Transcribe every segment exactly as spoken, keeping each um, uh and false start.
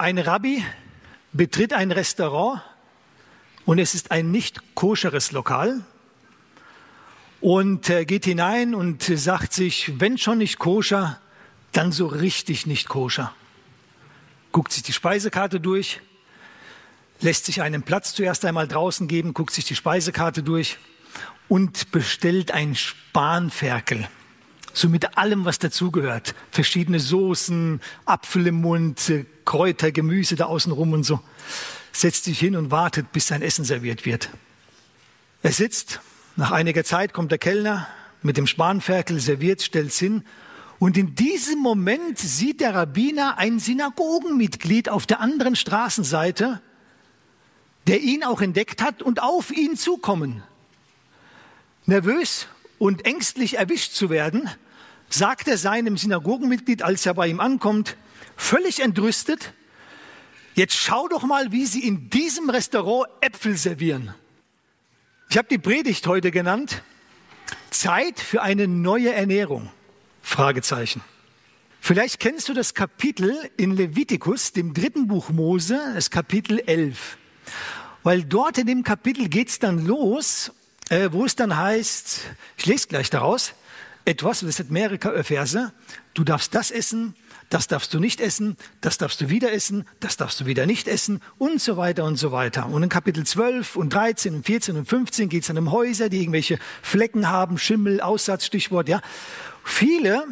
Ein Rabbi betritt ein Restaurant und es ist ein nicht koscheres Lokal und äh, geht hinein und sagt sich, wenn schon nicht koscher, dann so richtig nicht koscher. Guckt sich die Speisekarte durch, lässt sich einen Platz zuerst einmal draußen geben, guckt sich die Speisekarte durch und bestellt ein Spanferkel. So mit allem, was dazugehört. Verschiedene Soßen, Apfel im Mund, Kräuter, Gemüse da außen rum und so. Setzt sich hin und wartet, bis sein Essen serviert wird. Er sitzt, nach einiger Zeit kommt der Kellner mit dem Spanferkel, serviert, stellt's hin. Und in diesem Moment sieht der Rabbiner ein Synagogenmitglied auf der anderen Straßenseite, der ihn auch entdeckt hat und auf ihn zukommen. Nervös und ängstlich erwischt zu werden, sagt er seinem Synagogenmitglied, als er bei ihm ankommt, völlig entrüstet, jetzt schau doch mal, wie sie in diesem Restaurant Äpfel servieren. Ich habe die Predigt heute genannt, Zeit für eine neue Ernährung, Fragezeichen. Vielleicht kennst du das Kapitel in Levitikus, dem dritten Buch Mose, das Kapitel elf. Weil dort in dem Kapitel geht es dann los, Äh, wo es dann heißt, ich lese gleich daraus, etwas, das sind mehrere Verse, du darfst das essen, das darfst du nicht essen, das darfst du wieder essen, das darfst du wieder nicht essen und so weiter und so weiter. Und in Kapitel zwölf und dreizehn und vierzehn und fünfzehn geht es dann um Häuser, die irgendwelche Flecken haben, Schimmel, Aussatz, Stichwort, ja. Viele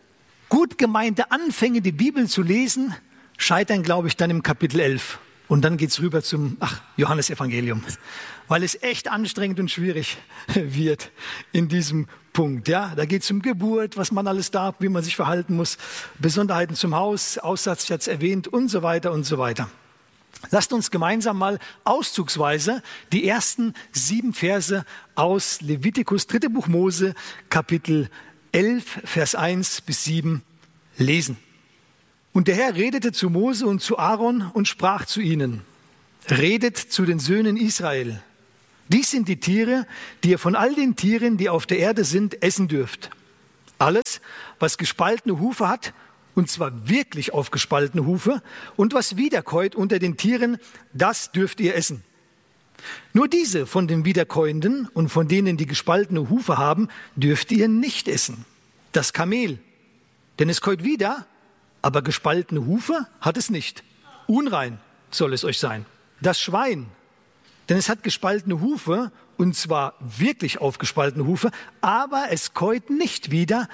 gut gemeinte Anfänge, die Bibel zu lesen, scheitern, glaube ich, dann im Kapitel elf. Und dann geht's rüber zum ach, Johannesevangelium, weil es echt anstrengend und schwierig wird in diesem Punkt. Ja, da geht's um Geburt, was man alles darf, wie man sich verhalten muss, Besonderheiten zum Haus, Aussatz, ich hatte es erwähnt und so weiter und so weiter. Lasst uns gemeinsam mal auszugsweise die ersten sieben Verse aus Levitikus, dritte Buch Mose, Kapitel elf, Vers eins bis sieben lesen. Und der Herr redete zu Mose und zu Aaron und sprach zu ihnen, redet zu den Söhnen Israel. Dies sind die Tiere, die ihr von all den Tieren, die auf der Erde sind, essen dürft. Alles, was gespaltene Hufe hat, und zwar wirklich aufgespaltene Hufe, und was wiederkäut unter den Tieren, das dürft ihr essen. Nur diese von den Wiederkäuenden und von denen, die gespaltene Hufe haben, dürft ihr nicht essen. Das Kamel, denn es käut wieder, aber gespaltene Hufe hat es nicht. Unrein soll es euch sein. Das Schwein, denn es hat gespaltene Hufe, und zwar wirklich aufgespaltene Hufe, aber es käut nicht wieder.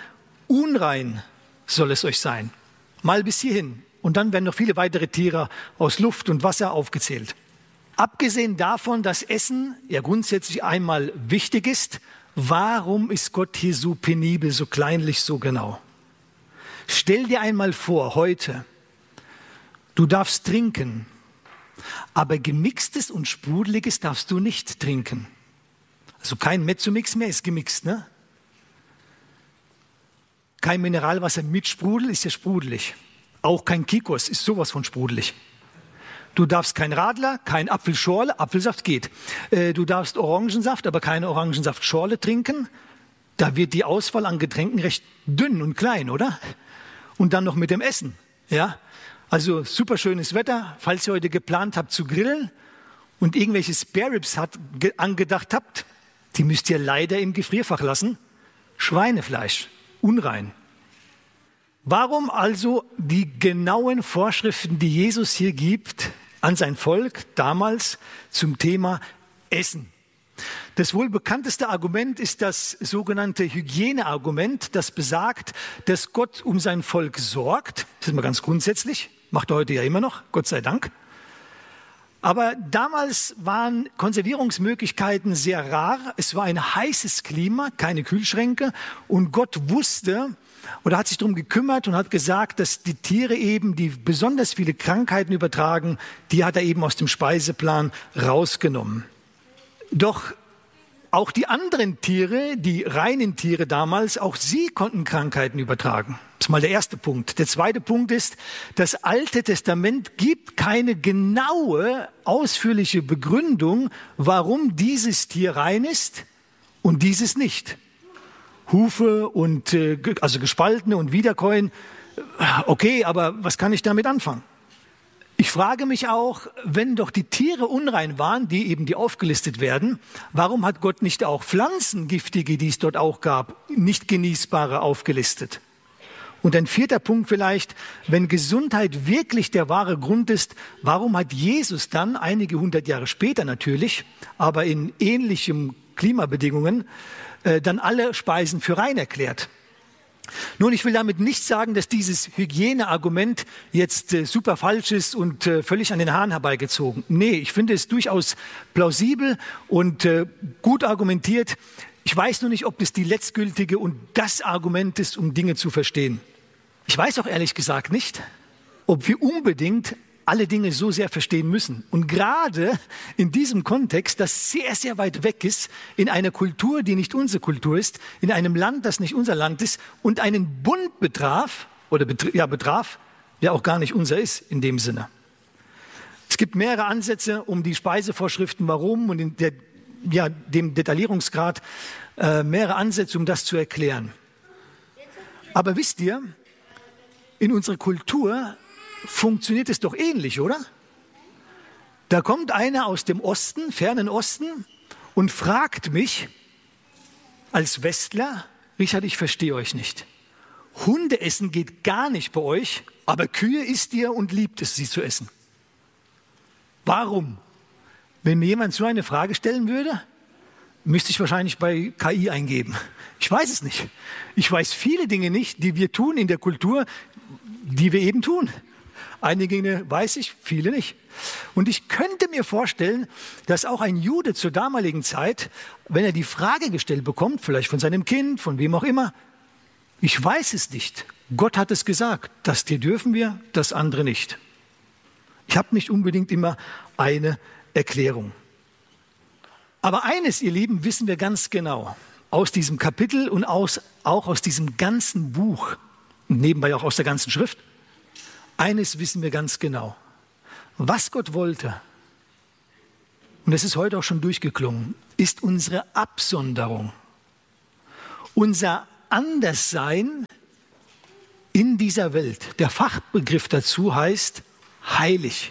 Unrein soll es euch sein. Mal bis hierhin. Und dann werden noch viele weitere Tiere aus Luft und Wasser aufgezählt. Abgesehen davon, dass Essen ja grundsätzlich einmal wichtig ist, warum ist Gott hier so penibel, so kleinlich, so genau? Stell dir einmal vor, heute, du darfst trinken, aber gemixtes und sprudeliges darfst du nicht trinken. Also kein Mezzomix mehr ist gemixt, ne? Kein Mineralwasser mit Sprudel ist ja sprudelig. Auch kein Kikos ist sowas von sprudelig. Du darfst kein Radler, kein Apfelschorle, Apfelsaft geht. Äh, du darfst Orangensaft, aber keine Orangensaftschorle trinken. Da wird die Auswahl an Getränken recht dünn und klein, oder? Und dann noch mit dem Essen, ja. Also super schönes Wetter, falls ihr heute geplant habt zu grillen und irgendwelche Spare Ribs hat, ge- angedacht habt, die müsst ihr leider im Gefrierfach lassen. Schweinefleisch, unrein. Warum also die genauen Vorschriften, die Jesus hier gibt an sein Volk damals zum Thema Essen? Das wohl bekannteste Argument ist das sogenannte Hygieneargument, das besagt, dass Gott um sein Volk sorgt. Das ist mal ganz grundsätzlich, macht er heute ja immer noch, Gott sei Dank. Aber damals waren Konservierungsmöglichkeiten sehr rar. Es war ein heißes Klima, keine Kühlschränke. Und Gott wusste oder hat sich darum gekümmert und hat gesagt, dass die Tiere eben, die besonders viele Krankheiten übertragen, die hat er eben aus dem Speiseplan rausgenommen. Doch auch die anderen Tiere, die reinen Tiere damals, auch sie konnten Krankheiten übertragen. Das ist mal der erste Punkt. Der zweite Punkt ist, das Alte Testament gibt keine genaue, ausführliche Begründung, warum dieses Tier rein ist und dieses nicht. Hufe und äh, also gespaltene und Wiederkäuen, okay, aber was kann ich damit anfangen? Ich frage mich auch, wenn doch die Tiere unrein waren, die eben die aufgelistet werden, warum hat Gott nicht auch Pflanzen, giftige, die es dort auch gab, nicht genießbare aufgelistet? Und ein vierter Punkt vielleicht, wenn Gesundheit wirklich der wahre Grund ist, warum hat Jesus dann, einige hundert Jahre später natürlich, aber in ähnlichen Klimabedingungen, äh, dann alle Speisen für rein erklärt? Nun, ich will damit nicht sagen, dass dieses Hygieneargument jetzt äh, super falsch ist und äh, völlig an den Haaren herbeigezogen. Nee, ich finde es durchaus plausibel und äh, gut argumentiert. Ich weiß nur nicht, ob das die letztgültige und das Argument ist, um Dinge zu verstehen. Ich weiß auch ehrlich gesagt nicht, ob wir unbedingt alle Dinge so sehr verstehen müssen. Und gerade in diesem Kontext, das sehr, sehr weit weg ist, in einer Kultur, die nicht unsere Kultur ist, in einem Land, das nicht unser Land ist und einen Bund betraf, oder betr- ja, betraf, der auch gar nicht unser ist in dem Sinne. Es gibt mehrere Ansätze, um die Speisevorschriften, warum und in der, ja, dem Detaillierungsgrad, äh, mehrere Ansätze, um das zu erklären. Aber wisst ihr, in unserer Kultur funktioniert es doch ähnlich, oder? Da kommt einer aus dem Osten, fernen Osten, und fragt mich als Westler, Richard, ich verstehe euch nicht. Hunde essen geht gar nicht bei euch, aber Kühe isst ihr und liebt es, sie zu essen. Warum? Wenn mir jemand so eine Frage stellen würde, müsste ich wahrscheinlich bei K I eingeben. Ich weiß es nicht. Ich weiß viele Dinge nicht, die wir tun in der Kultur, die wir eben tun. Einige Dinge weiß ich, viele nicht. Und ich könnte mir vorstellen, dass auch ein Jude zur damaligen Zeit, wenn er die Frage gestellt bekommt, vielleicht von seinem Kind, von wem auch immer, ich weiß es nicht. Gott hat es gesagt, das dir dürfen wir, das andere nicht. Ich habe nicht unbedingt immer eine Erklärung. Aber eines, ihr Lieben, wissen wir ganz genau aus diesem Kapitel und aus, auch aus diesem ganzen Buch und nebenbei auch aus der ganzen Schrift. Eines wissen wir ganz genau. Was Gott wollte, und das ist heute auch schon durchgeklungen, ist unsere Absonderung. Unser Anderssein in dieser Welt. Der Fachbegriff dazu heißt heilig.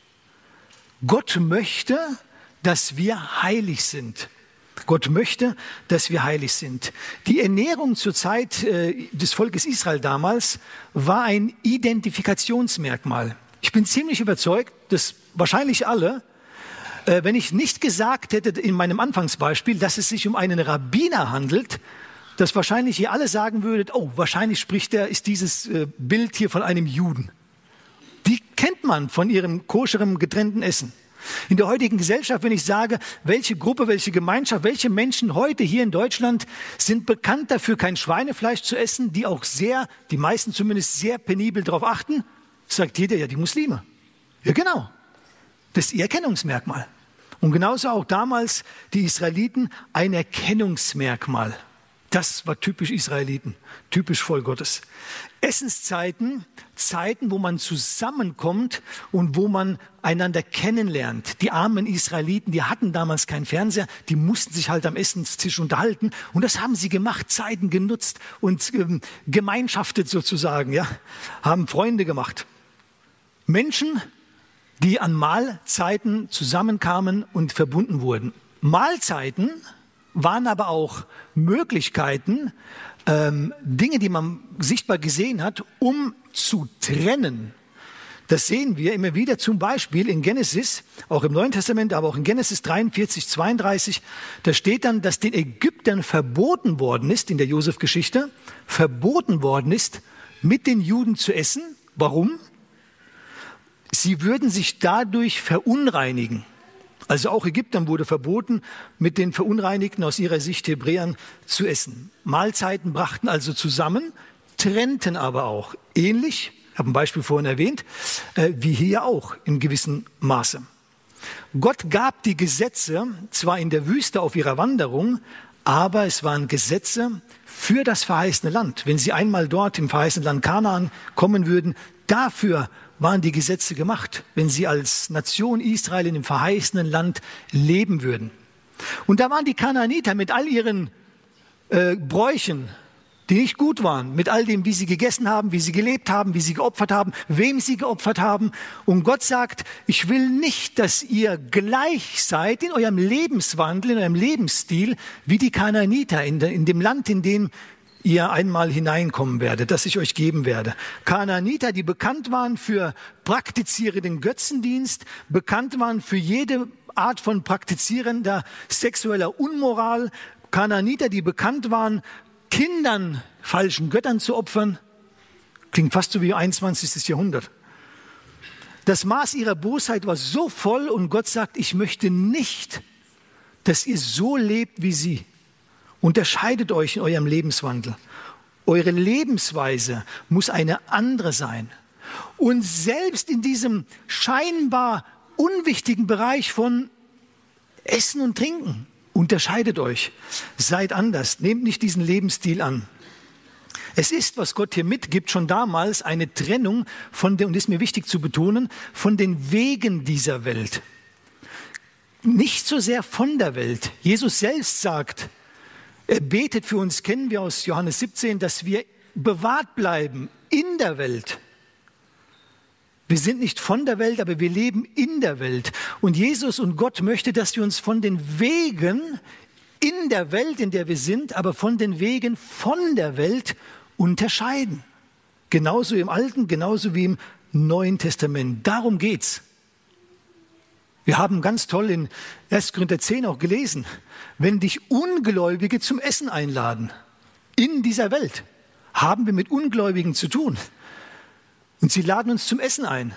Gott möchte, dass wir heilig sind. Gott möchte, dass wir heilig sind. Die Ernährung zur Zeit äh, des Volkes Israel damals war ein Identifikationsmerkmal. Ich bin ziemlich überzeugt, dass wahrscheinlich alle, äh, wenn ich nicht gesagt hätte in meinem Anfangsbeispiel, dass es sich um einen Rabbiner handelt, dass wahrscheinlich ihr alle sagen würdet, oh, wahrscheinlich spricht der, ist dieses äh, Bild hier von einem Juden. Die kennt man von ihrem koscheren, getrennten Essen. In der heutigen Gesellschaft, wenn ich sage, welche Gruppe, welche Gemeinschaft, welche Menschen heute hier in Deutschland sind bekannt dafür, kein Schweinefleisch zu essen, die auch sehr, die meisten zumindest sehr penibel darauf achten, sagt jeder, ja, die Muslime. Ja, genau. Das ist ihr Erkennungsmerkmal. Und genauso auch damals die Israeliten ein Erkennungsmerkmal. Das war typisch Israeliten, typisch Volk Gottes. Essenszeiten, Zeiten, wo man zusammenkommt und wo man einander kennenlernt. Die armen Israeliten, die hatten damals keinen Fernseher, die mussten sich halt am Essenstisch unterhalten. Und das haben sie gemacht, Zeiten genutzt und ähm, gemeinschaftet sozusagen, ja, haben Freunde gemacht. Menschen, die an Mahlzeiten zusammenkamen und verbunden wurden. Mahlzeiten waren aber auch Möglichkeiten, ähm, Dinge, die man sichtbar gesehen hat, um zu trennen. Das sehen wir immer wieder zum Beispiel in Genesis, auch im Neuen Testament, aber auch in Genesis dreiundvierzig, zweiunddreißig. Da steht dann, dass den Ägyptern verboten worden ist, in der Josef-Geschichte, verboten worden ist, mit den Juden zu essen. Warum? Sie würden sich dadurch verunreinigen. Also auch Ägyptern wurde verboten, mit den Verunreinigten aus ihrer Sicht Hebräern zu essen. Mahlzeiten brachten also zusammen, trennten aber auch. Ähnlich, ich habe ein Beispiel vorhin erwähnt, äh, wie hier auch in gewissem Maße. Gott gab die Gesetze zwar in der Wüste auf ihrer Wanderung, aber es waren Gesetze für das verheißene Land. Wenn sie einmal dort im verheißenen Land Kanaan kommen würden, dafür waren die Gesetze gemacht, wenn sie als Nation Israel in dem verheißenen Land leben würden. Und da waren die Kanaaniter mit all ihren äh, Bräuchen, die nicht gut waren, mit all dem, wie sie gegessen haben, wie sie gelebt haben, wie sie geopfert haben, wem sie geopfert haben. Und Gott sagt, ich will nicht, dass ihr gleich seid in eurem Lebenswandel, in eurem Lebensstil, wie die Kanaaniter in, de, in dem Land, in dem ihr einmal hineinkommen werdet, das ich euch geben werde. Kanaaniter, die bekannt waren für praktizierenden Götzendienst, bekannt waren für jede Art von praktizierender sexueller Unmoral. Kanaaniter, die bekannt waren, Kindern falschen Göttern zu opfern. Klingt fast so wie einundzwanzigstes Jahrhundert. Das Maß ihrer Bosheit war so voll und Gott sagt, ich möchte nicht, dass ihr so lebt wie sie. Unterscheidet euch in eurem Lebenswandel. Eure Lebensweise muss eine andere sein. Und selbst in diesem scheinbar unwichtigen Bereich von Essen und Trinken, unterscheidet euch. Seid anders. Nehmt nicht diesen Lebensstil an. Es ist, was Gott hier mitgibt, schon damals eine Trennung von den, und das ist mir wichtig zu betonen, von den Wegen dieser Welt. Nicht so sehr von der Welt. Jesus selbst sagt, er betet für uns, kennen wir aus Johannes siebzehn, dass wir bewahrt bleiben in der Welt. Wir sind nicht von der Welt, aber wir leben in der Welt. Und Jesus und Gott möchte, dass wir uns von den Wegen in der Welt, in der wir sind, aber von den Wegen von der Welt unterscheiden. Genauso im Alten, genauso wie im Neuen Testament. Darum geht's. Wir haben ganz toll in erster Korinther zehn auch gelesen, wenn dich Ungläubige zum Essen einladen, in dieser Welt, haben wir mit Ungläubigen zu tun. Und sie laden uns zum Essen ein.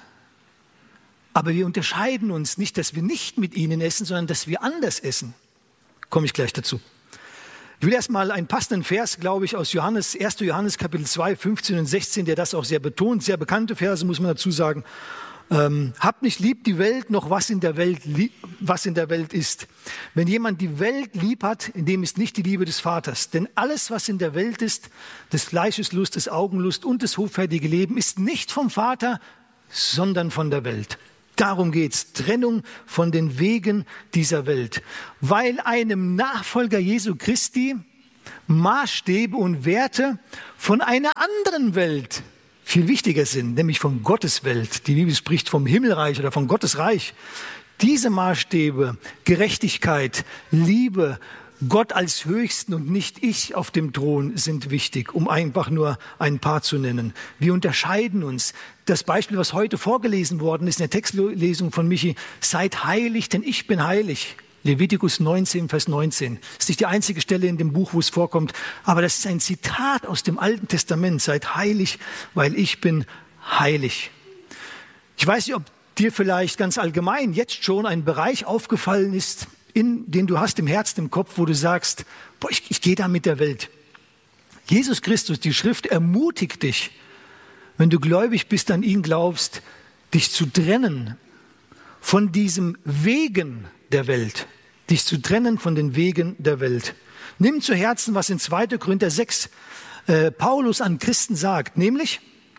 Aber wir unterscheiden uns nicht, dass wir nicht mit ihnen essen, sondern dass wir anders essen. Komme ich gleich dazu. Ich will erstmal einen passenden Vers, glaube ich, aus Johannes, erster Johannes Kapitel zwei, fünfzehn und sechzehn, der das auch sehr betont, sehr bekannte Verse, muss man dazu sagen. Ähm, habt nicht lieb die Welt, noch was in der Welt, was in der Welt ist. Wenn jemand die Welt lieb hat, in dem ist nicht die Liebe des Vaters. Denn alles, was in der Welt ist, des Fleisches Lust, des Augenlust und des hoffärtige Leben, ist nicht vom Vater, sondern von der Welt. Darum geht's. Trennung von den Wegen dieser Welt. Weil einem Nachfolger Jesu Christi Maßstäbe und Werte von einer anderen Welt viel wichtiger sind, nämlich von Gottes Welt. Die Bibel spricht vom Himmelreich oder von Gottes Reich. Diese Maßstäbe, Gerechtigkeit, Liebe, Gott als Höchsten und nicht ich auf dem Thron sind wichtig, um einfach nur ein paar zu nennen. Wir unterscheiden uns. Das Beispiel, was heute vorgelesen worden ist in der Textlesung von Michi, seid heilig, denn ich bin heilig. Levitikus neunzehn, Vers neunzehn. Das ist nicht die einzige Stelle in dem Buch, wo es vorkommt, aber das ist ein Zitat aus dem Alten Testament. Seid heilig, weil ich bin heilig. Ich weiß nicht, ob dir vielleicht ganz allgemein jetzt schon ein Bereich aufgefallen ist, in den du hast im Herzen, im Kopf, wo du sagst, boah, ich, ich gehe da mit der Welt. Jesus Christus, die Schrift ermutigt dich, wenn du gläubig bist, an ihn glaubst, dich zu trennen von diesem Wegen der Welt, dich zu trennen von den Wegen der Welt. Nimm zu Herzen, was in zweiter Korinther sechs äh, Paulus an Christen sagt, nämlich,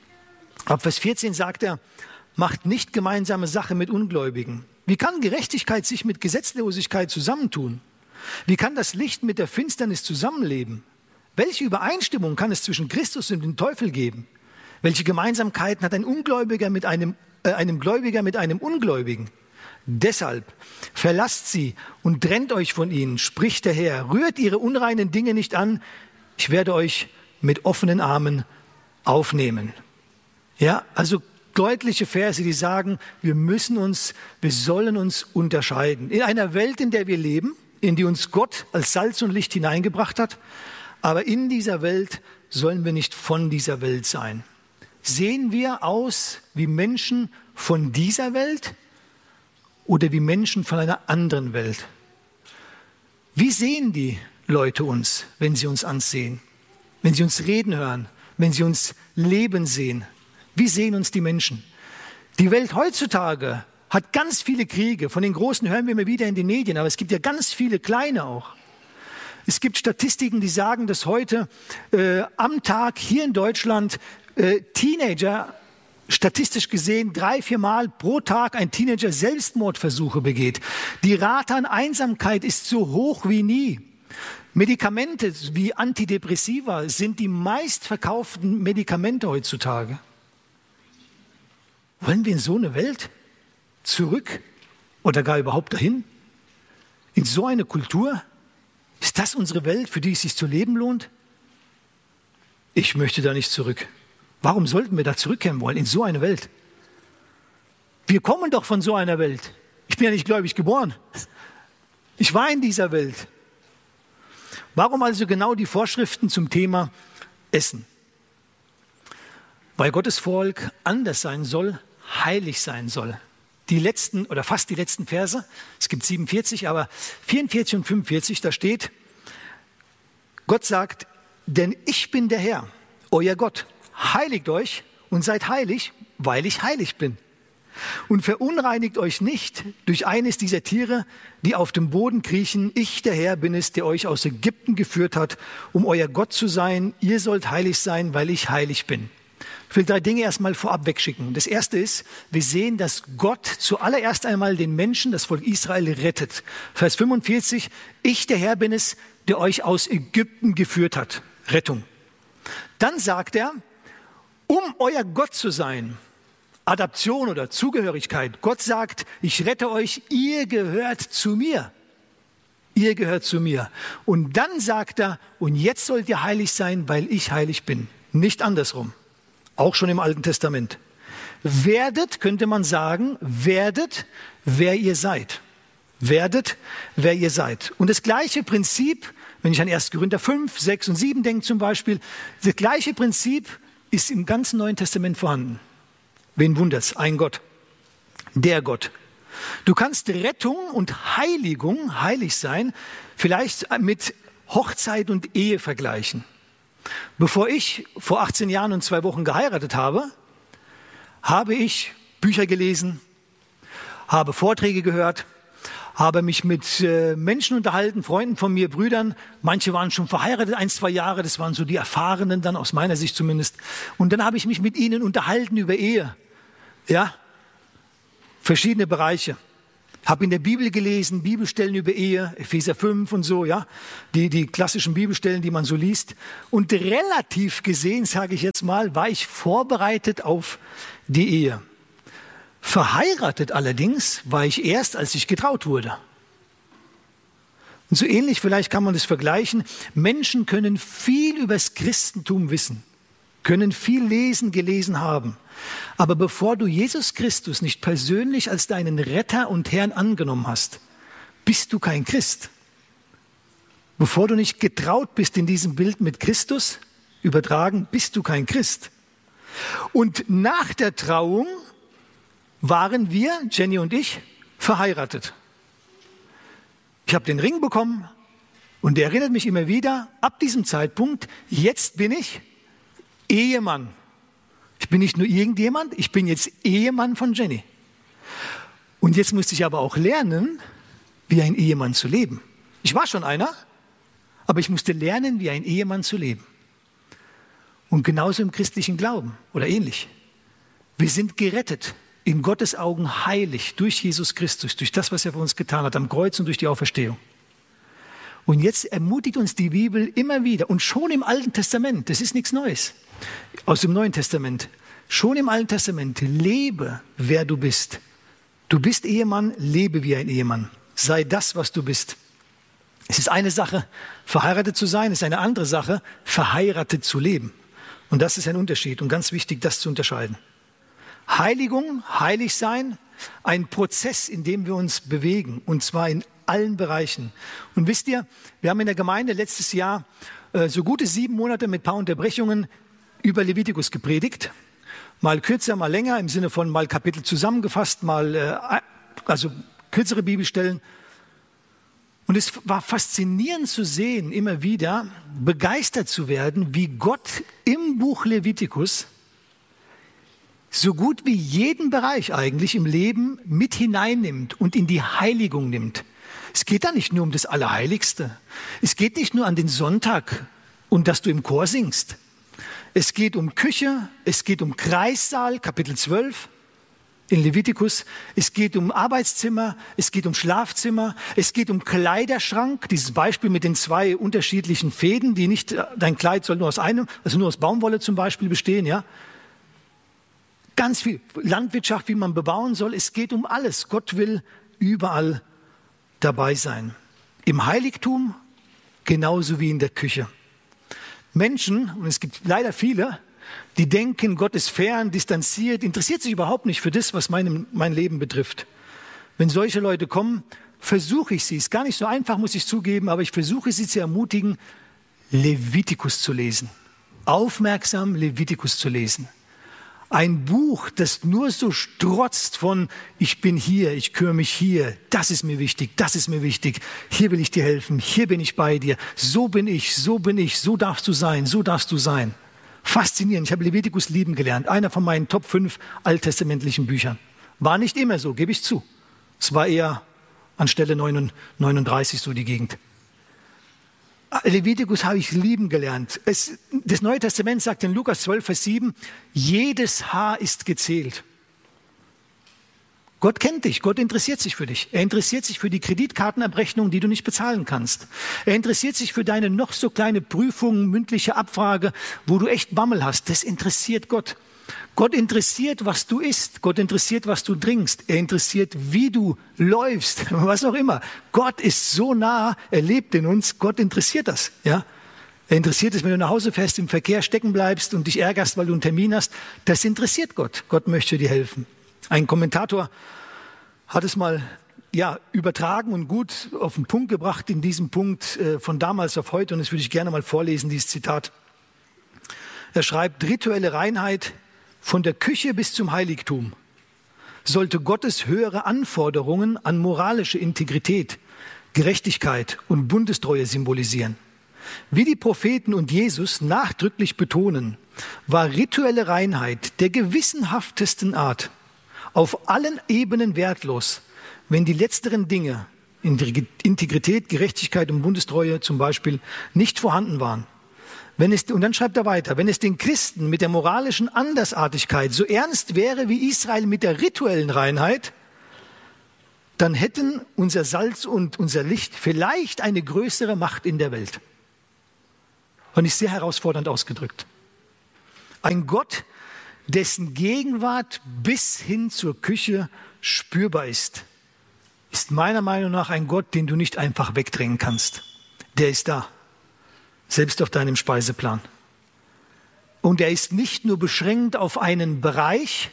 ab Vers vierzehn sagt er, macht nicht gemeinsame Sache mit Ungläubigen. Wie kann Gerechtigkeit sich mit Gesetzlosigkeit zusammentun? Wie kann das Licht mit der Finsternis zusammenleben? Welche Übereinstimmung kann es zwischen Christus und dem Teufel geben? Welche Gemeinsamkeiten hat ein Ungläubiger mit einem, äh, einem Gläubiger mit einem Ungläubigen? Deshalb verlasst sie und trennt euch von ihnen, spricht der Herr. Rührt ihre unreinen Dinge nicht an. Ich werde euch mit offenen Armen aufnehmen. Ja, also deutliche Verse, die sagen, wir müssen uns, wir sollen uns unterscheiden. In einer Welt, in der wir leben, in die uns Gott als Salz und Licht hineingebracht hat, aber in dieser Welt sollen wir nicht von dieser Welt sein. Sehen wir aus wie Menschen von dieser Welt oder wie Menschen von einer anderen Welt? Wie sehen die Leute uns, wenn sie uns ansehen, wenn sie uns reden hören, wenn sie uns leben sehen? Wie sehen uns die Menschen? Die Welt heutzutage hat ganz viele Kriege. Von den großen hören wir immer wieder in den Medien, aber es gibt ja ganz viele kleine auch. Es gibt Statistiken, die sagen, dass heute äh, am Tag hier in Deutschland äh, Teenager, statistisch gesehen, drei, vier Mal pro Tag ein Teenager Selbstmordversuche begeht. Die Rate an Einsamkeit ist so hoch wie nie. Medikamente wie Antidepressiva sind die meistverkauften Medikamente heutzutage. Wollen wir in so eine Welt zurück oder gar überhaupt dahin? In so eine Kultur? Ist das unsere Welt, für die es sich zu leben lohnt? Ich möchte da nicht zurück. Warum sollten wir da zurückkehren wollen, in so eine Welt? Wir kommen doch von so einer Welt. Ich bin ja nicht gläubig geboren. Ich war in dieser Welt. Warum also genau die Vorschriften zum Thema Essen? Weil Gottes Volk anders sein soll, heilig sein soll. Die letzten oder fast die letzten Verse, es gibt siebenundvierzig, aber vierundvierzig und fünfundvierzig, da steht, Gott sagt, denn ich bin der Herr, euer Gott. Heiligt euch und seid heilig, weil ich heilig bin. Und verunreinigt euch nicht durch eines dieser Tiere, die auf dem Boden kriechen. Ich, der Herr, bin es, der euch aus Ägypten geführt hat, um euer Gott zu sein. Ihr sollt heilig sein, weil ich heilig bin. Ich will drei Dinge erstmal vorab wegschicken. Das erste ist, wir sehen, dass Gott zuallererst einmal den Menschen, das Volk Israel, rettet. Vers fünfundvierzig, ich, der Herr, bin es, der euch aus Ägypten geführt hat. Rettung. Dann sagt er, um euer Gott zu sein, Adaption oder Zugehörigkeit. Gott sagt, ich rette euch, ihr gehört zu mir. Ihr gehört zu mir. Und dann sagt er, und jetzt sollt ihr heilig sein, weil ich heilig bin. Nicht andersrum. Auch schon im Alten Testament. Werdet, könnte man sagen, werdet, wer ihr seid. Werdet, wer ihr seid. Und das gleiche Prinzip, wenn ich an erster Korinther fünf, sechs und sieben denke zum Beispiel, das gleiche Prinzip ist im ganzen Neuen Testament vorhanden. Wen wundert's? Ein Gott. Der Gott. Du kannst Rettung und Heiligung, heilig sein, vielleicht mit Hochzeit und Ehe vergleichen. Bevor ich vor achtzehn Jahren und zwei Wochen geheiratet habe, habe ich Bücher gelesen, habe Vorträge gehört, habe mich mit äh, Menschen unterhalten, Freunden von mir, Brüdern. Manche waren schon verheiratet, ein, zwei Jahre, das waren so die Erfahrenen dann, aus meiner Sicht zumindest. Und dann habe ich mich mit ihnen unterhalten über Ehe. Ja, verschiedene Bereiche. Habe in der Bibel gelesen, Bibelstellen über Ehe, Epheser fünf und so, ja, die, die klassischen Bibelstellen, die man so liest. Und relativ gesehen, sage ich jetzt mal, war ich vorbereitet auf die Ehe. Verheiratet allerdings war ich erst, als ich getraut wurde. Und so ähnlich vielleicht kann man das vergleichen. Menschen können viel über das Christentum wissen, können viel lesen, gelesen haben. Aber bevor du Jesus Christus nicht persönlich als deinen Retter und Herrn angenommen hast, bist du kein Christ. Bevor du nicht getraut bist in diesem Bild mit Christus übertragen, bist du kein Christ. Und nach der Trauung waren wir, Jenny und ich, verheiratet. Ich habe den Ring bekommen und der erinnert mich immer wieder, ab diesem Zeitpunkt, jetzt bin ich Ehemann. Ich bin nicht nur irgendjemand, ich bin jetzt Ehemann von Jenny. Und jetzt musste ich aber auch lernen, wie ein Ehemann zu leben. Ich war schon einer, aber ich musste lernen, wie ein Ehemann zu leben. Und genauso im christlichen Glauben oder ähnlich. Wir sind gerettet, in Gottes Augen heilig durch Jesus Christus, durch das, was er für uns getan hat am Kreuz und durch die Auferstehung. Und jetzt ermutigt uns die Bibel immer wieder und schon im Alten Testament, das ist nichts Neues, aus dem Neuen Testament, schon im Alten Testament, lebe, wer du bist. Du bist Ehemann, lebe wie ein Ehemann. Sei das, was du bist. Es ist eine Sache, verheiratet zu sein, es ist eine andere Sache, verheiratet zu leben. Und das ist ein Unterschied und ganz wichtig, das zu unterscheiden. Heiligung, heilig sein, ein Prozess, in dem wir uns bewegen, und zwar in allen Bereichen. Und wisst ihr, wir haben in der Gemeinde letztes Jahr äh, so gute sieben Monate mit ein paar Unterbrechungen über Levitikus gepredigt. Mal kürzer, mal länger, im Sinne von mal Kapitel zusammengefasst, mal äh, also kürzere Bibelstellen. Und es war faszinierend zu sehen, immer wieder begeistert zu werden, wie Gott im Buch Levitikus so gut wie jeden Bereich eigentlich im Leben mit hineinnimmt und in die Heiligung nimmt. Es geht da nicht nur um das Allerheiligste. Es geht nicht nur an den Sonntag und dass du im Chor singst. Es geht um Küche, es geht um Kreissaal, Kapitel zwölf. in Levitikus. Es geht um Arbeitszimmer, es geht um Schlafzimmer, es geht um Kleiderschrank. Dieses Beispiel mit den zwei unterschiedlichen Fäden, die nicht, dein Kleid soll nur aus einem, also nur aus Baumwolle zum Beispiel bestehen, ja. Ganz viel Landwirtschaft, wie man bebauen soll. Es geht um alles. Gott will überall dabei sein. Im Heiligtum genauso wie in der Küche. Menschen, und es gibt leider viele, die denken, Gott ist fern, distanziert, interessiert sich überhaupt nicht für das, was mein, mein Leben betrifft. Wenn solche Leute kommen, versuche ich sie, ist gar nicht so einfach, muss ich zugeben, aber ich versuche sie zu ermutigen, Levitikus zu lesen. Aufmerksam Levitikus zu lesen. Ein Buch, das nur so strotzt von, ich bin hier, ich kümmere mich hier, das ist mir wichtig, das ist mir wichtig, hier will ich dir helfen, hier bin ich bei dir, so bin ich, so bin ich, so darfst du sein, so darfst du sein. Faszinierend, ich habe Levitikus lieben gelernt, einer von meinen Top fünf alttestamentlichen Büchern. War nicht immer so, gebe ich zu. Es war eher an Stelle neununddreißig so die Gegend. Levitikus habe ich lieben gelernt. Es, das Neue Testament sagt in Lukas zwölf, Vers sieben, jedes Haar ist gezählt. Gott kennt dich, Gott interessiert sich für dich. Er interessiert sich für die Kreditkartenabrechnung, die du nicht bezahlen kannst. Er interessiert sich für deine noch so kleine Prüfung, mündliche Abfrage, wo du echt Bammel hast. Das interessiert Gott. Gott interessiert, was du isst. Gott interessiert, was du trinkst. Er interessiert, wie du läufst, was auch immer. Gott ist so nah, er lebt in uns. Gott interessiert das. Ja? Er interessiert es, wenn du nach Hause fährst, im Verkehr stecken bleibst und dich ärgerst, weil du einen Termin hast. Das interessiert Gott. Gott möchte dir helfen. Ein Kommentator hat es mal ja, übertragen und gut auf den Punkt gebracht in diesem Punkt äh, von damals auf heute. Und das würde ich gerne mal vorlesen, dieses Zitat. Er schreibt, rituelle Reinheit von der Küche bis zum Heiligtum sollte Gottes höhere Anforderungen an moralische Integrität, Gerechtigkeit und Bundestreue symbolisieren. Wie die Propheten und Jesus nachdrücklich betonen, war rituelle Reinheit der gewissenhaftesten Art auf allen Ebenen wertlos, wenn die letzteren Dinge, Integrität, Gerechtigkeit und Bundestreue zum Beispiel, nicht vorhanden waren. Wenn es, und dann schreibt er weiter, wenn es den Christen mit der moralischen Andersartigkeit so ernst wäre wie Israel mit der rituellen Reinheit, dann hätten unser Salz und unser Licht vielleicht eine größere Macht in der Welt. Und ist sehr herausfordernd ausgedrückt. Ein Gott, dessen Gegenwart bis hin zur Küche spürbar ist, ist meiner Meinung nach ein Gott, den du nicht einfach wegdrängen kannst. Der ist da. Selbst auf deinem Speiseplan. Und er ist nicht nur beschränkt auf einen Bereich,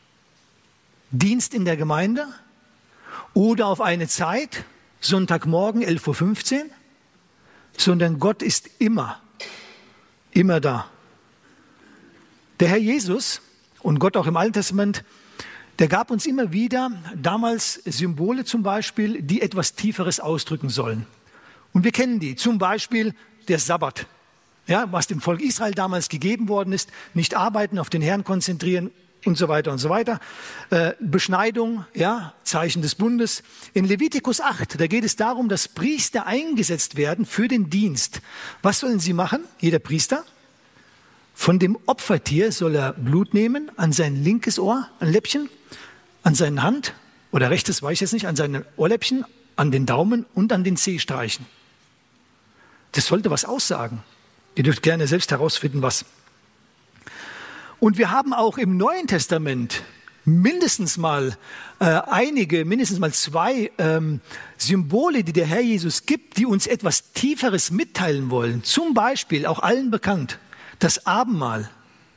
Dienst in der Gemeinde oder auf eine Zeit, Sonntagmorgen elf Uhr fünfzehn, sondern Gott ist immer, immer da. Der Herr Jesus und Gott auch im Alten Testament, der gab uns immer wieder damals Symbole zum Beispiel, die etwas Tieferes ausdrücken sollen. Und wir kennen die, zum Beispiel der Sabbat, ja, was dem Volk Israel damals gegeben worden ist, nicht arbeiten, auf den Herrn konzentrieren und so weiter und so weiter. Äh, Beschneidung, ja, Zeichen des Bundes. In Levitikus acht, da geht es darum, dass Priester eingesetzt werden für den Dienst. Was sollen sie machen? Jeder Priester? Von dem Opfertier soll er Blut nehmen, an sein linkes Ohr, ein Läppchen, an seine Hand, oder rechtes, weiß ich jetzt nicht, an seine Ohrläppchen, an den Daumen und an den Zeh streichen. Das sollte was aussagen. Ihr dürft gerne selbst herausfinden, was. Und wir haben auch im Neuen Testament mindestens mal äh, einige, mindestens mal zwei ähm, Symbole, die der Herr Jesus gibt, die uns etwas Tieferes mitteilen wollen. Zum Beispiel, auch allen bekannt, das Abendmahl.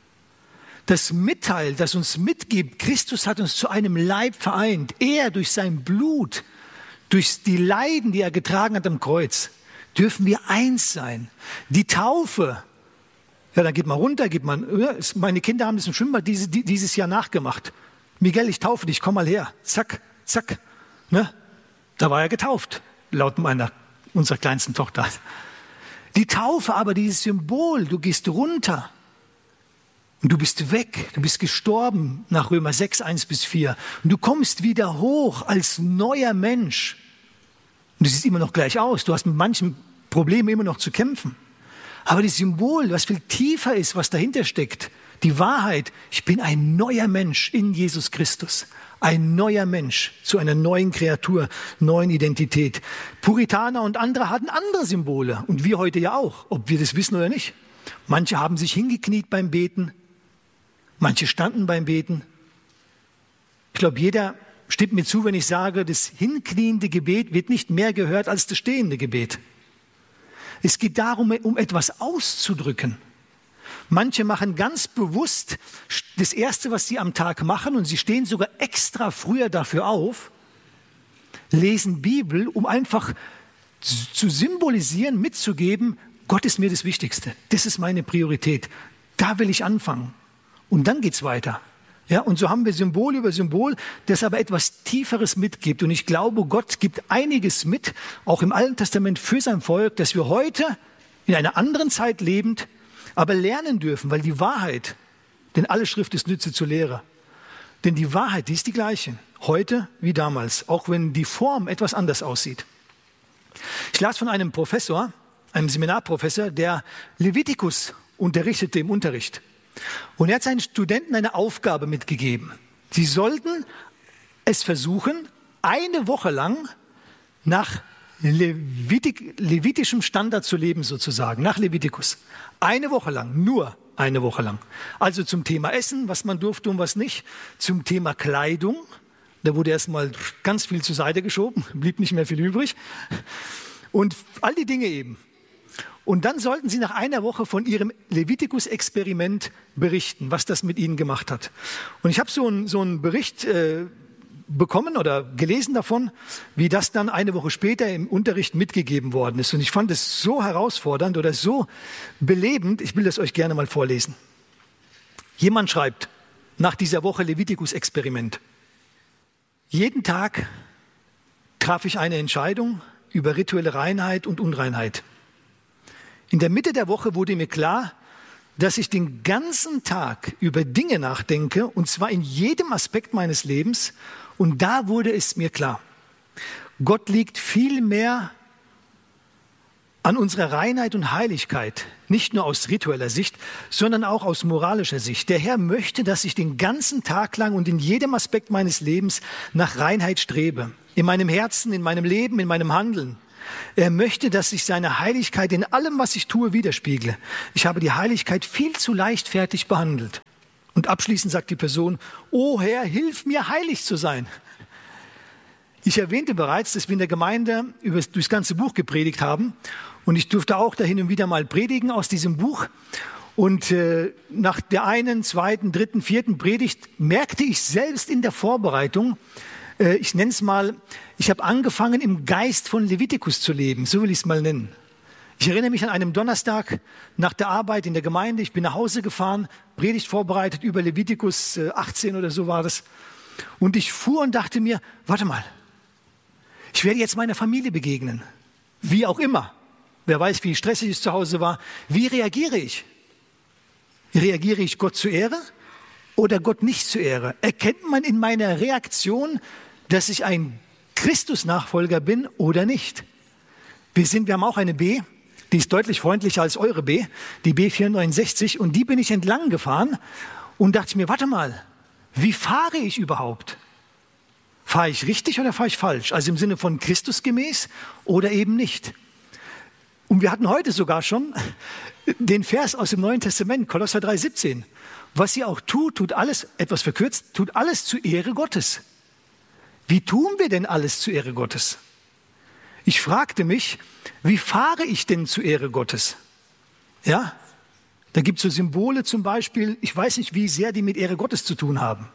Das mitteilt, das uns mitgibt, Christus hat uns zu einem Leib vereint. Er durch sein Blut, durch die Leiden, die er getragen hat am Kreuz, dürfen wir eins sein. Die Taufe, ja, dann geht man runter, geht man, ja, meine Kinder haben das im Schwimmbad diese, die, dieses Jahr nachgemacht. Miguel, ich taufe dich, komm mal her. Zack, zack. Ne? Da war er getauft, laut meiner, unserer kleinsten Tochter. Die Taufe aber, dieses Symbol, du gehst runter und du bist weg, du bist gestorben nach Römer sechs, eins bis vier. Und du kommst wieder hoch als neuer Mensch. Und du siehst immer noch gleich aus, du hast mit manchen Problemen immer noch zu kämpfen. Aber das Symbol, was viel tiefer ist, was dahinter steckt, Die Wahrheit, ich bin ein neuer Mensch in Jesus Christus. Ein neuer Mensch zu einer neuen Kreatur, neuen Identität. Puritaner und andere hatten andere Symbole und wir heute ja auch, ob wir das wissen oder nicht. Manche haben sich hingekniet beim Beten, manche standen beim Beten. Ich glaube, jeder stimmt mir zu, wenn ich sage, das hinkniende Gebet wird nicht mehr gehört als das stehende Gebet. Es geht darum, um etwas auszudrücken. Manche machen ganz bewusst das Erste, was sie am Tag machen, und sie stehen sogar extra früher dafür auf, lesen Bibel, um einfach zu symbolisieren, mitzugeben, Gott ist mir das Wichtigste. Das ist meine Priorität. Da will ich anfangen. Und dann geht's weiter. Ja, und so haben wir Symbol über Symbol, das aber etwas Tieferes mitgibt. Und ich glaube, Gott gibt einiges mit, auch im Alten Testament für sein Volk, dass wir heute in einer anderen Zeit lebend, aber lernen dürfen, weil die Wahrheit, denn alle Schrift ist Nütze zur Lehre. Denn die Wahrheit, die ist die gleiche, heute wie damals, auch wenn die Form etwas anders aussieht. Ich las von einem Professor, einem Seminarprofessor, der Levitikus unterrichtete im Unterricht. Und er hat seinen Studenten eine Aufgabe mitgegeben. Sie sollten es versuchen, eine Woche lang nach Levitik, levitischem Standard zu leben sozusagen, nach Levitikus. Eine Woche lang, nur eine Woche lang. Also zum Thema Essen, was man durfte und was nicht. Zum Thema Kleidung, da wurde erstmal ganz viel zur Seite geschoben, blieb nicht mehr viel übrig. Und all die Dinge eben. Und dann sollten sie nach einer Woche von ihrem Levitikus-Experiment berichten, was das mit ihnen gemacht hat. Und ich habe so einen so einen Bericht äh, bekommen oder gelesen davon, wie das dann eine Woche später im Unterricht mitgegeben worden ist. Und ich fand es so herausfordernd oder so belebend, ich will das euch gerne mal vorlesen. Jemand schreibt, nach dieser Woche Levitikus-Experiment: Jeden Tag traf ich eine Entscheidung über rituelle Reinheit und Unreinheit. In der Mitte der Woche wurde mir klar, dass ich den ganzen Tag über Dinge nachdenke, und zwar in jedem Aspekt meines Lebens. Und da wurde es mir klar, Gott liegt viel mehr an unserer Reinheit und Heiligkeit, nicht nur aus ritueller Sicht, sondern auch aus moralischer Sicht. Der Herr möchte, dass ich den ganzen Tag lang und in jedem Aspekt meines Lebens nach Reinheit strebe. In meinem Herzen, in meinem Leben, in meinem Handeln. Er möchte, dass ich seine Heiligkeit in allem, was ich tue, widerspiegle. Ich habe die Heiligkeit viel zu leichtfertig behandelt. Und abschließend sagt die Person: O Herr, hilf mir, heilig zu sein. Ich erwähnte bereits, dass wir in der Gemeinde über, durchs ganze Buch gepredigt haben. Und ich durfte auch da hin und wieder mal predigen aus diesem Buch. Und äh, nach der einen, zweiten, dritten, vierten Predigt merkte ich selbst in der Vorbereitung, äh, ich nenne es mal, ich habe angefangen, im Geist von Levitikus zu leben, so will ich es mal nennen. Ich erinnere mich an einem Donnerstag nach der Arbeit in der Gemeinde, ich bin nach Hause gefahren, Predigt vorbereitet über Levitikus äh, achtzehn oder so war das. Und ich fuhr und dachte mir, warte mal, ich werde jetzt meiner Familie begegnen, wie auch immer. Wer weiß, wie stressig es zu Hause war. Wie reagiere ich? Reagiere ich Gott zur Ehre oder Gott nicht zur Ehre? Erkennt man in meiner Reaktion, dass ich ein Christus-Nachfolger bin oder nicht? Wir sind, wir haben auch eine B, die ist deutlich freundlicher als eure B, die B vierhundertneunundsechzig, und die bin ich entlang gefahren und dachte mir, warte mal, wie fahre ich überhaupt? Fahre ich richtig oder fahre ich falsch? Also im Sinne von Christus gemäß oder eben nicht? Und wir hatten heute sogar schon den Vers aus dem Neuen Testament, Kolosser drei siebzehn. Was ihr auch tut, tut alles, etwas verkürzt, tut alles zur Ehre Gottes. Wie tun wir denn alles zur Ehre Gottes? Ich fragte mich, wie fahre ich denn zur Ehre Gottes? Ja, da gibt es so Symbole zum Beispiel, ich weiß nicht, wie sehr die mit Ehre Gottes zu tun haben.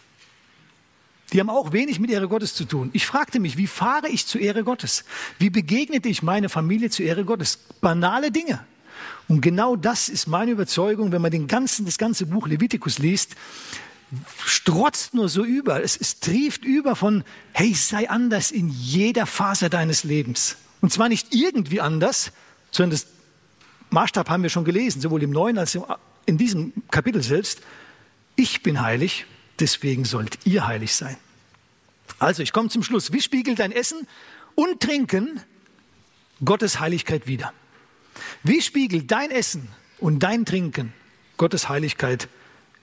Die haben auch wenig mit Ehre Gottes zu tun. Ich fragte mich, wie fahre ich zur Ehre Gottes? Wie begegnete ich meiner Familie zur Ehre Gottes? Banale Dinge. Und genau das ist meine Überzeugung, wenn man den ganzen, das ganze Buch Levitikus liest, strotzt nur so über. Es, es trieft über von, hey, sei anders in jeder Phase deines Lebens. Und zwar nicht irgendwie anders, sondern das Maßstab haben wir schon gelesen, sowohl im Neuen als auch in diesem Kapitel selbst. Ich bin heilig. Deswegen sollt ihr heilig sein. Also, ich komme zum Schluss. Wie spiegelt dein Essen und Trinken Gottes Heiligkeit wider? Wie spiegelt dein Essen und dein Trinken Gottes Heiligkeit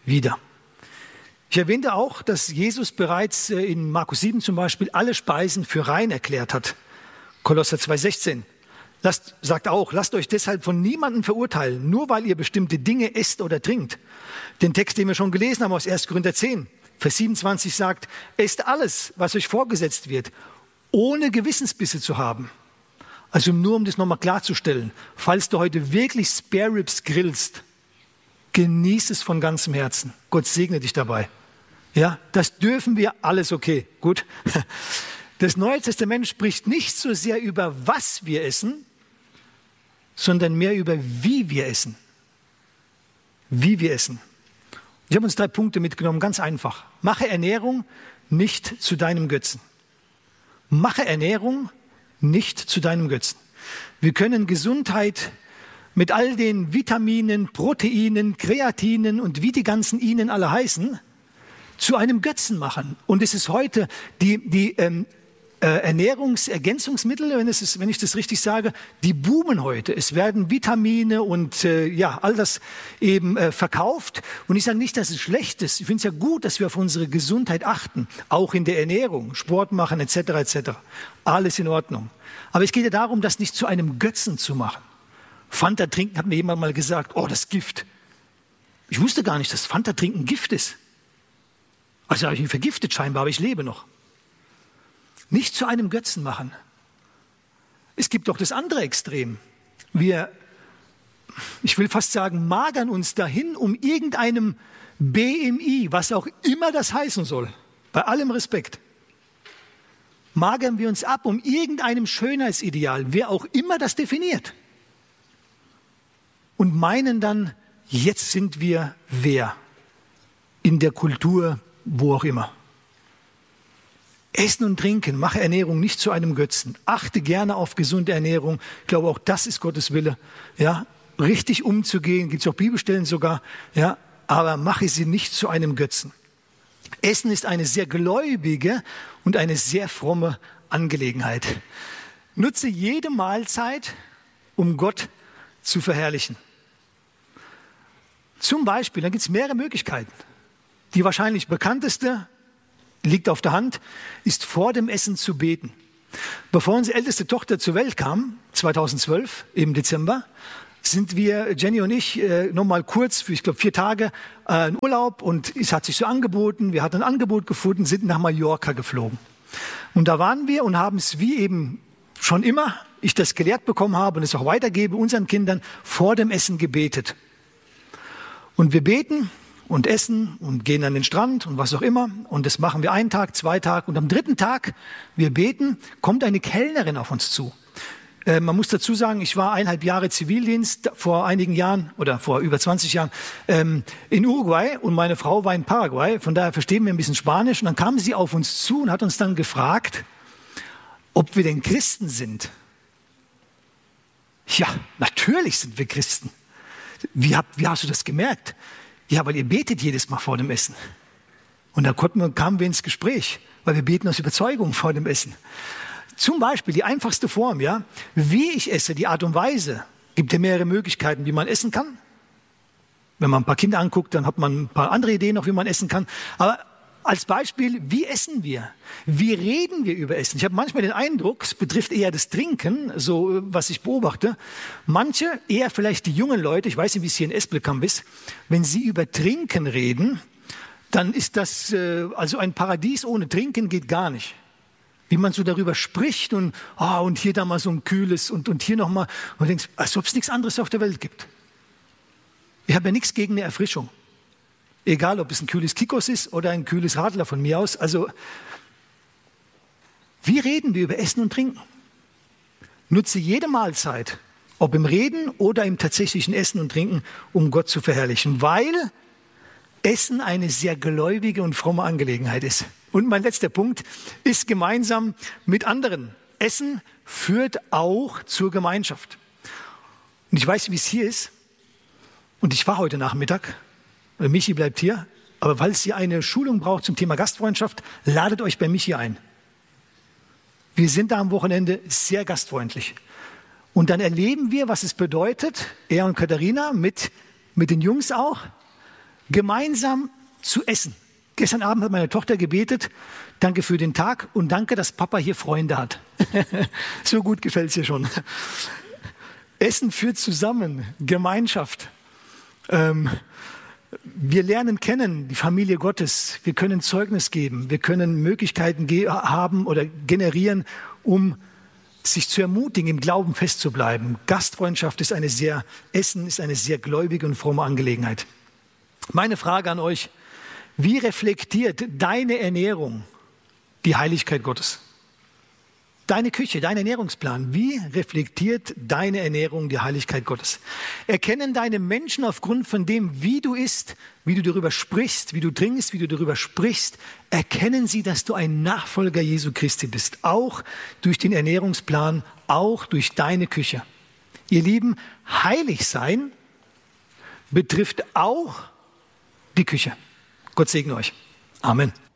wieder. Ich erwähnte auch, dass Jesus bereits in Markus sieben zum Beispiel alle Speisen für rein erklärt hat. Kolosser zwei sechzehn. Lasst, sagt auch, lasst euch deshalb von niemandem verurteilen, nur weil ihr bestimmte Dinge esst oder trinkt. Den Text, den wir schon gelesen haben aus erster Korinther zehn, Vers siebenundzwanzig sagt, esst alles, was euch vorgesetzt wird, ohne Gewissensbisse zu haben. Also nur um das nochmal klarzustellen, falls du heute wirklich Spare Ribs grillst, genieß es von ganzem Herzen. Gott segne dich dabei. Ja, das dürfen wir alles, okay, gut. Das Neue Testament spricht nicht so sehr über was wir essen, sondern mehr über wie wir essen. Wie wir essen. Ich habe uns drei Punkte mitgenommen, ganz einfach. Mache Ernährung nicht zu deinem Götzen. Mache Ernährung nicht zu deinem Götzen. Wir können Gesundheit mit all den Vitaminen, Proteinen, Kreatinen und wie die ganzen Ihnen alle heißen, zu einem Götzen machen. Und es ist heute die, die ähm, äh, Ernährungsergänzungsmittel, wenn, es ist, wenn ich das richtig sage, die boomen heute. Es werden Vitamine und äh, ja, all das eben äh, verkauft. Und ich sage nicht, dass es schlecht ist. Ich finde es ja gut, dass wir auf unsere Gesundheit achten, auch in der Ernährung, Sport machen et cetera et cetera. Alles in Ordnung. Aber es geht ja darum, das nicht zu einem Götzen zu machen. Fanta trinken, hat mir jemand mal gesagt, oh, das ist Gift. Ich wusste gar nicht, dass Fanta trinken Gift ist. Also habe ich mich vergiftet scheinbar, aber ich lebe noch. Nicht zu einem Götzen machen. Es gibt doch das andere Extrem. Wir, ich will fast sagen, magern uns dahin, um irgendeinem B M I, was auch immer das heißen soll, bei allem Respekt, magern wir uns ab, um irgendeinem Schönheitsideal, wer auch immer das definiert. Und meinen dann, jetzt sind wir wer? In der Kultur, wo auch immer. Essen und Trinken, mache Ernährung nicht zu einem Götzen. Achte gerne auf gesunde Ernährung. Ich glaube, auch das ist Gottes Wille. Ja, richtig umzugehen, gibt es auch Bibelstellen sogar. Ja, aber mache sie nicht zu einem Götzen. Essen ist eine sehr gläubige und eine sehr fromme Angelegenheit. Nutze jede Mahlzeit, um Gott zu verherrlichen. Zum Beispiel, da gibt es mehrere Möglichkeiten. Die wahrscheinlich bekannteste, liegt auf der Hand, ist vor dem Essen zu beten. Bevor unsere älteste Tochter zur Welt kam, zweitausendzwölf im Dezember, sind wir, Jenny und ich, äh, nochmal kurz für, ich glaube, vier Tage äh, in Urlaub und es hat sich so angeboten, wir hatten ein Angebot gefunden, sind nach Mallorca geflogen. Und da waren wir und haben es wie eben schon immer, ich das gelehrt bekommen habe und es auch weitergebe, unseren Kindern vor dem Essen gebetet. Und wir beten und essen und gehen an den Strand und was auch immer. Und das machen wir einen Tag, zwei Tage. Und am dritten Tag, wir beten, kommt eine Kellnerin auf uns zu. Äh, man muss dazu sagen, ich war eineinhalb Jahre Zivildienst vor einigen Jahren oder vor über zwanzig Jahren ähm, in Uruguay und meine Frau war in Paraguay. Von daher verstehen wir ein bisschen Spanisch. Und dann kam sie auf uns zu und hat uns dann gefragt, ob wir denn Christen sind. Ja, natürlich sind wir Christen. Wie, hab, wie hast du das gemerkt? Ja, weil ihr betet jedes Mal vor dem Essen. Und da konnten, kamen wir ins Gespräch, weil wir beten aus Überzeugung vor dem Essen. Zum Beispiel die einfachste Form, ja, wie ich esse, die Art und Weise, gibt ja mehrere Möglichkeiten, wie man essen kann. Wenn man ein paar Kinder anguckt, dann hat man ein paar andere Ideen noch, wie man essen kann. Aber als Beispiel, wie essen wir? Wie reden wir über Essen? Ich habe manchmal den Eindruck, es betrifft eher das Trinken, so was ich beobachte. Manche, eher vielleicht die jungen Leute, ich weiß nicht, wie es hier in Espelkamp ist, wenn sie über Trinken reden, dann ist das, äh, also ein Paradies ohne Trinken geht gar nicht. Wie man so darüber spricht und, oh, und hier da mal so ein kühles und, und hier nochmal. Und du denkst, als ob es nichts anderes auf der Welt gibt. Ich habe ja nichts gegen eine Erfrischung. Egal, ob es ein kühles Kikos ist oder ein kühles Radler von mir aus. Also, wie reden wir über Essen und Trinken? Nutze jede Mahlzeit, ob im Reden oder im tatsächlichen Essen und Trinken, um Gott zu verherrlichen. Weil Essen eine sehr gläubige und fromme Angelegenheit ist. Und mein letzter Punkt ist gemeinsam mit anderen. Essen führt auch zur Gemeinschaft. Und ich weiß, wie es hier ist. Und ich war heute Nachmittag. Michi bleibt hier, aber weil es hier eine Schulung braucht zum Thema Gastfreundschaft, ladet euch bei Michi ein. Wir sind da am Wochenende sehr gastfreundlich. Und dann erleben wir, was es bedeutet, er und Katharina mit, mit den Jungs auch, gemeinsam zu essen. Gestern Abend hat meine Tochter gebetet, danke für den Tag und danke, dass Papa hier Freunde hat. So gut gefällt es ihr schon. Essen führt zusammen, Gemeinschaft. Ähm, wir lernen kennen die Familie Gottes. Wir können Zeugnis geben. Wir können Möglichkeiten ge- haben oder generieren, um sich zu ermutigen, im Glauben festzubleiben. Gastfreundschaft ist eine sehr, Essen ist eine sehr gläubige und fromme Angelegenheit. Meine Frage an euch: Wie reflektiert deine Ernährung die Heiligkeit Gottes? Deine Küche, dein Ernährungsplan, wie reflektiert deine Ernährung die Heiligkeit Gottes? Erkennen deine Menschen aufgrund von dem, wie du isst, wie du darüber sprichst, wie du trinkst, wie du darüber sprichst, erkennen sie, dass du ein Nachfolger Jesu Christi bist, auch durch den Ernährungsplan, auch durch deine Küche. Ihr Lieben, heilig sein betrifft auch die Küche. Gott segne euch. Amen.